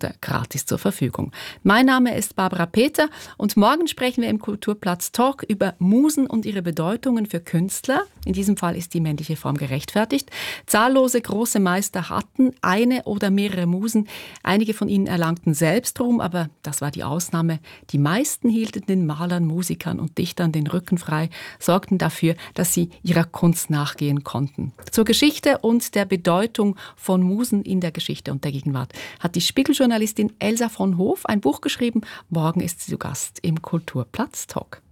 oder gratis zur Verfügung. Mein Name ist Barbara Peter und morgen sprechen wir im Kulturplatz Talk über Musen und ihre Bedeutungen für Künstler. In diesem Fall ist die männliche Form gerechtfertigt. Zahllose große Meister hatten eine oder mehrere Musen. Einige von ihnen erlangten Selbstruhm, aber das war die Ausnahme. Die meisten hielten den Malern, Musikern und Dichtern den Rücken frei, sorgten dafür, dass sie ihrer Kunst nachgehen konnten. Zur Geschichte und der Bedeutung von Musen in der Geschichte und der Gegenwart hat die Spiegeljournalistin Elsa von Hoof ein Buch geschrieben. Morgen ist sie zu Gast im Kulturplatz Talk.